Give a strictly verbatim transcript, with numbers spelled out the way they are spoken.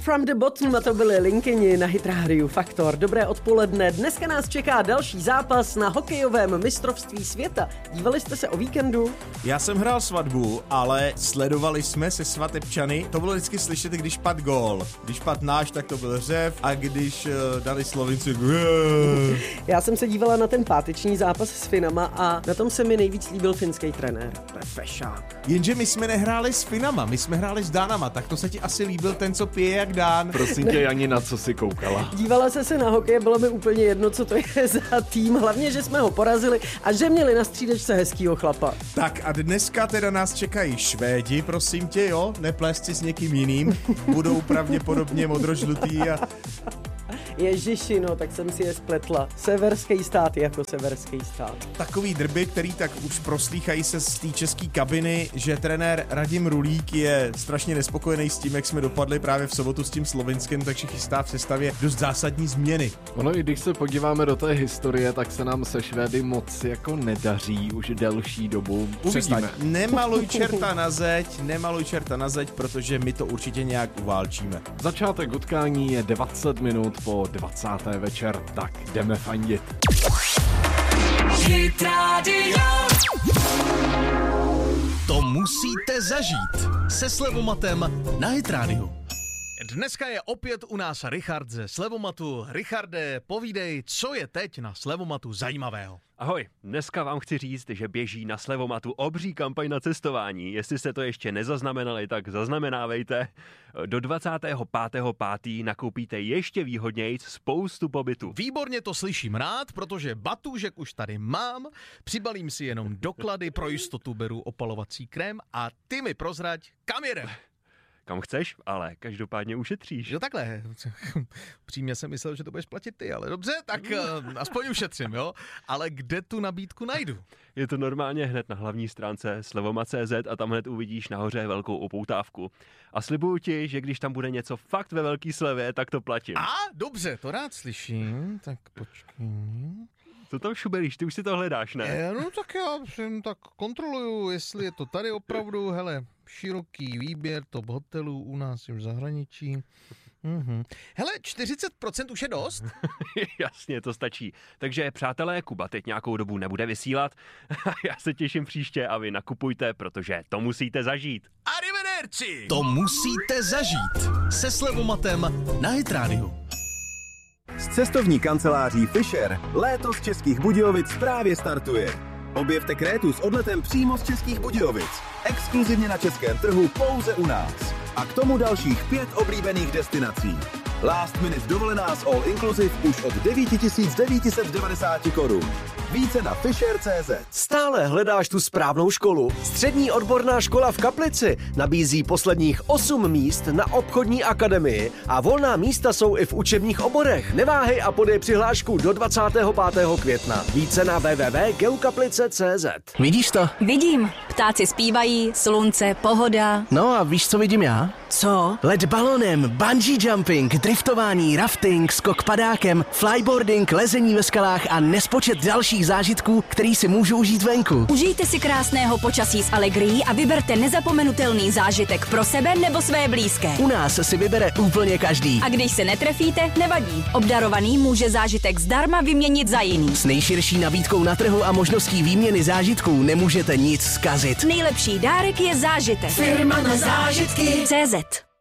from the bottom, a to byly Linkyni na Hit Radio Faktor. Dobré odpoledne, dneska nás čeká další zápas na hokejovém mistrovství světa. Dívali jste se o víkendu? Já jsem hrál svatbu, ale sledovali jsme se svatebčany. To bylo vždycky slyšet, když pad gól. Když pad náš, tak to byl řev, a když uh, dali Slovinci... Já jsem se dívala na ten páteční zápas s Finama a na tom se mi nejvíc líbil finský trenér. To je fešák. Jenže my jsme nehráli s Finama, my jsme hráli s Dánama, tak to se ti asi líbil ten, co pije jak Dán. Prosím tě, Jani, na co si koukala? Dívala se se na hokej, bylo mi úplně jedno, co to je za tým, hlavně, že jsme ho porazili a že měli na střídačce hezkýho chlapa. Tak a dneska teda nás čekají Švédi, prosím tě, jo, neplést si s někým jiným, budou pravděpodobně modrožlutý a... Ježiši, no, tak jsem si je spletla. Severský stát jako severský stát. Takový drby, který tak už proslýchají se z té české kabiny, že trenér Radim Rulík je strašně nespokojený s tím, jak jsme dopadli právě v sobotu s tím Slovinskem, takže chystá v sestavě dost zásadní změny. Ono, i když se podíváme do té historie, tak se nám se Švédy moc jako nedaří už delší dobu. Uvidíme. Nemaluj čerta na zeď, nemaluj čerta na zeď, protože my to určitě nějak uválčíme. Začátek utkání je dvacet minut po dvacáté večer, tak jdeme fandit. Hit Radio. To musíte zažít se Slevomatem na Hit Radio. Dneska je opět u nás Richard ze Slevomatu. Richarde, povídej, co je teď na Slevomatu zajímavého? Ahoj, dneska vám chci říct, že běží na Slevomatu obří kampaň na cestování. Jestli jste to ještě nezaznamenali, tak zaznamenávejte. Do dvacátého pátého pátého nakoupíte ještě výhodnějc spoustu pobytu. Výborně, to slyším rád, protože batůžek už tady mám, přibalím si jenom doklady, pro jistotu beru opalovací krém a ty mi prozrať, kam jedem. Kam chceš, ale každopádně ušetříš. Jo, takhle. Přímě jsem myslel, že to budeš platit ty, ale dobře, tak uh, aspoň ušetřím, jo. Ale kde tu nabídku najdu? Je to normálně hned na hlavní stránce slevoma tečka cé zet a tam hned uvidíš nahoře velkou upoutávku. A slibuju ti, že když tam bude něco fakt ve velký slevě, tak to platím. A, dobře, to rád slyším. Tak počkej. Co tam šuberíš? Ty už si to hledáš, ne? E, no tak já jsem tak kontroluju, jestli je to tady opravdu, hele, široký výběr top hotelů u nás je v zahraničí. Mhm. Hele, čtyřicet procent už je dost? Jasně, to stačí. Takže přátelé, Kuba teď nějakou dobu nebude vysílat. Já se těším příště a vy nakupujte, protože to musíte zažít. Arrivederci! To musíte zažít se Slevomatem na Hit Radio. Z cestovní kanceláří Fisher léto z Českých Budějovic právě startuje. Objevte Krétu s odletem přímo z Českých Budějovic. Exkluzivně na českém trhu pouze u nás. A k tomu dalších pět oblíbených destinací. Last minute dovolená s all inclusive už od devět tisíc devět set devadesát korun. Více na fisher tečka cé zet. Stále hledáš tu správnou školu? Střední odborná škola v Kaplici nabízí posledních osm míst na obchodní akademii a volná místa jsou i v učebních oborech. Neváhej a podej přihlášku do dvacátého pátého května. Více na w w w tečka geokaplice tečka cé zet. Vidíš to? Vidím. Ptáci zpívají, slunce, pohoda. No a víš, co vidím já? Co? Let balonem, bungee jumping, driftování, rafting, skok padákem, flyboarding, lezení ve skalách a nespočet dalších zážitků, který si můžu užít venku. Užijte si krásného počasí s Allegrií a vyberte nezapomenutelný zážitek pro sebe nebo své blízké. U nás si vybere úplně každý. A když se netrefíte, nevadí. Obdarovaný může zážitek zdarma vyměnit za jiný. S nejširší nabídkou na trhu a možností výměny zážitků nemůžete nic zkazit. Nejlepší dárek je zážitek. Firma na zážitky. cé zet.